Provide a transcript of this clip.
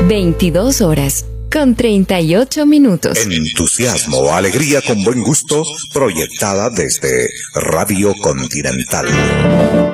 22 horas con 38 minutos. Entusiasmo, alegría con buen gusto, proyectada desde Radio Continental.